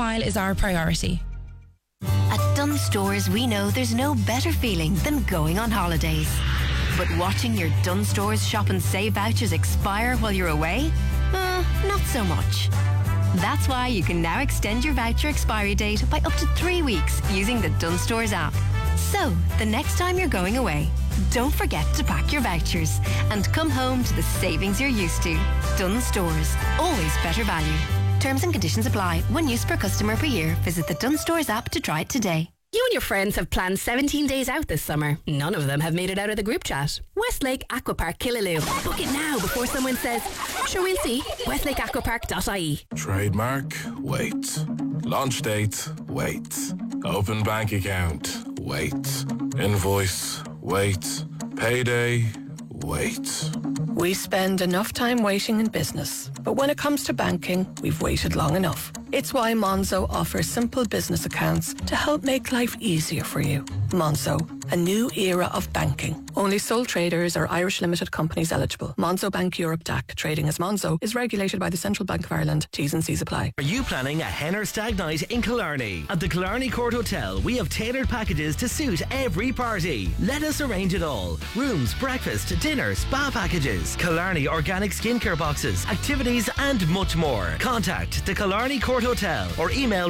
smile is our priority. At Dunnes Stores, we know there's no better feeling than going on holidays. But watching your Dunnes Stores shop and save vouchers expire while you're away? Not so much. That's why you can now extend your voucher expiry date by up to 3 weeks using the Dunnes Stores app. So, the next time you're going away, don't forget to pack your vouchers and come home to the savings you're used to. Dunnes Stores, always better value. Terms and conditions apply. 1 use per customer per year. Visit the Dunnes Stores app to try it today. You and your friends have planned 17 days out this summer. None of them have made it out of the group chat. Westlake Aquapark Killaloe. Book it now before someone says, sure, we'll see. westlakeaquapark.ie. Trademark, wait. Launch date, wait. Open bank account, wait. Invoice, wait. Payday, wait. We spend enough time waiting in business, but when it comes to banking, we've waited long enough. It's why Monzo offers simple business accounts to help make life easier for you. Monzo, a new era of banking. Only sole traders or Irish limited companies eligible. Monzo Bank Europe DAC, trading as Monzo, is regulated by the Central Bank of Ireland. T's and C's apply. Are you planning a hen or stag night in Killarney? At the Killarney Court Hotel, we have tailored packages to suit every party. Let us arrange it all. Rooms, breakfast, dinner, spa packages, Killarney organic skincare boxes, activities and much more. Contact the Killarney Court Hotel or email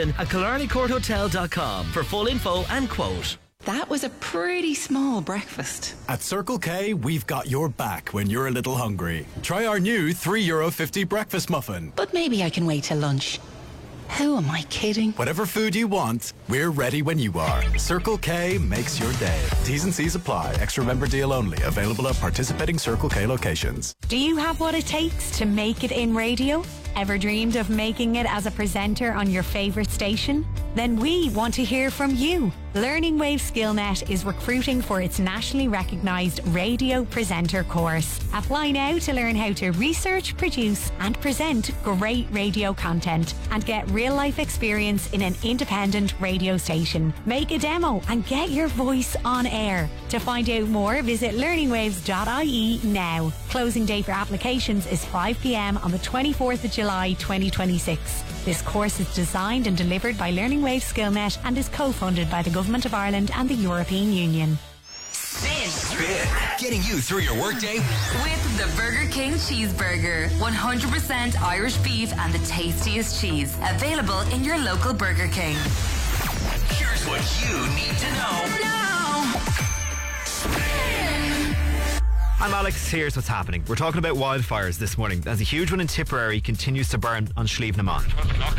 reception@killarneycourthotel.com for full info and quote. That was a pretty small breakfast. At Circle K, we've got your back when you're a little hungry. Try our new €3.50 breakfast muffin. But maybe I can wait till lunch. Who am I kidding? Whatever food you want, we're ready when you are. Circle K makes your day. T's and C's apply. Extra member deal only. Available at participating Circle K locations. Do you have what it takes to make it in radio? Ever dreamed of making it as a presenter on your favourite station? Then we want to hear from you. Learning Wave SkillNet is recruiting for its nationally recognised radio presenter course. Apply now to learn how to research, produce and present great radio content and get real-life experience in an independent radio station. Make a demo and get your voice on air. To find out more, visit learningwaves.ie now. Closing date for applications is 5 p.m. on the 24th of July 2026. This course is designed and delivered by Learning Wave SkillNet and is co-funded by the Government of Ireland and the European Union. Spin. Getting you through your workday with the Burger King Cheeseburger. 100% Irish beef and the tastiest cheese. Available in your local Burger King. Here's what you need to know now. Spin. I'm Alex, here's what's happening. We're talking about wildfires this morning as a huge one in Tipperary continues to burn on Slieve na Mon. 12 o'clock.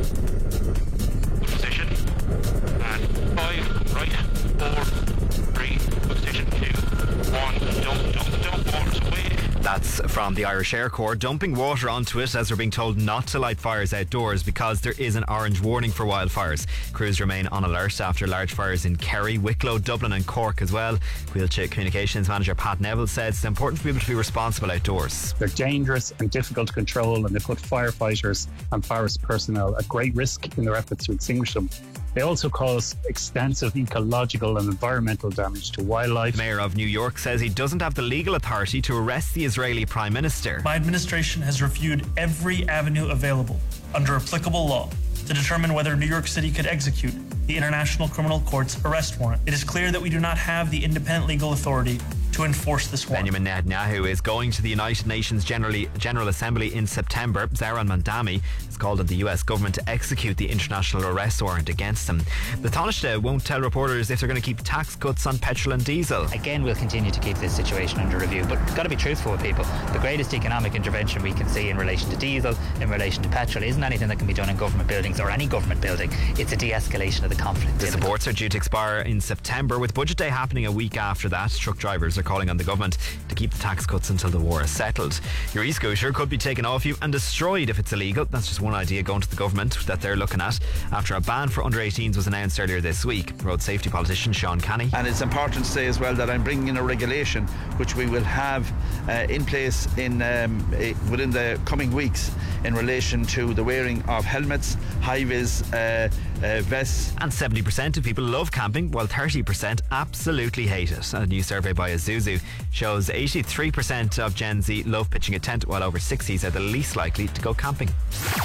Position. And 5, right. 4, 3, position 2, 1. Dump waters away. That's from the Irish Air Corps, dumping water onto it as we're being told not to light fires outdoors because there is an orange warning for wildfires. Crews remain on alert after large fires in Kerry, Wicklow, Dublin and Cork as well. Wheelchair Communications Manager Pat Neville said it's important for people to be responsible outdoors. They're dangerous and difficult to control and they put firefighters and forest personnel at great risk in their efforts to extinguish them. They also cause extensive ecological and environmental damage to wildlife. The Mayor of New York says he doesn't have the legal authority to arrest the Israeli Prime Minister. My administration has reviewed every avenue available under applicable law to determine whether New York City could execute the International Criminal Court's arrest warrant. It is clear that we do not have the independent legal authority to enforce this warrant. Benjamin Netanyahu is going to the United Nations General Assembly in September. Zoran Mandami has called on the US government to execute the international arrest warrant against him. The Taoiseach won't tell reporters if they're going to keep tax cuts on petrol and diesel. Again, we'll continue to keep this situation under review, but we've got to be truthful with people. The greatest economic intervention we can see in relation to diesel, in relation to petrol, isn't anything that can be done in government buildings or any government building. It's a de-escalation of the conflict. The supports are due to expire in September, with Budget Day happening a week after that. Truck drivers are calling on the government to keep the tax cuts until the war is settled. Your e-scooter could be taken off you and destroyed if it's illegal. That's just one idea going to the government that they're looking at after a ban for under-18s was announced earlier this week. Road safety politician Sean Canny. And it's important to say as well that I'm bringing in a regulation which we will have in place in within the coming weeks in relation to the wearing of helmets, high-vis vests. And 70% of people love camping while 30% absolutely hate it. A new survey by Isuzu shows 83% of Gen Z love pitching a tent, while over 60s are the least likely to go camping.